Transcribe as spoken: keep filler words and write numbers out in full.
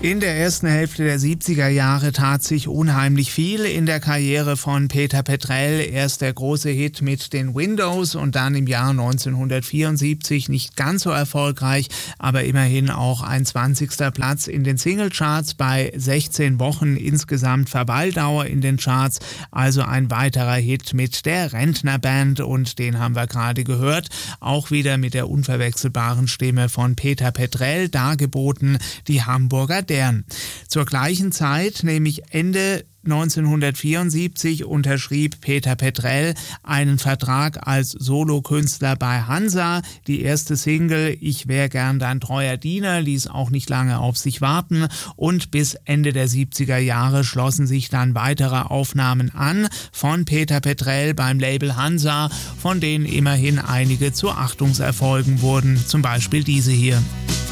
In der ersten Hälfte der siebziger Jahre tat sich unheimlich viel in der Karriere von Peter Petrell. Erst der große Hit mit den Windows und dann im Jahr neunzehnhundertvierundsiebzig nicht ganz so erfolgreich, aber immerhin auch ein zwanzigster Platz in den Singlecharts bei sechzehn Wochen insgesamt Verweildauer in den Charts. Also ein weiterer Hit mit der Rentnerband und den haben wir gerade gehört. Auch wieder mit der unverwechselbaren Stimme von Peter Petrell, dargeboten die Hamburger Dern. Zur gleichen Zeit, nämlich Ende neunzehnhundertvierundsiebzig, unterschrieb Peter Petrell einen Vertrag als Solokünstler bei Hansa. Die erste Single »Ich wär gern dein treuer Diener« ließ auch nicht lange auf sich warten und bis Ende der siebziger Jahre schlossen sich dann weitere Aufnahmen an von Peter Petrell beim Label Hansa, von denen immerhin einige zu Achtungserfolgen wurden, zum Beispiel diese hier.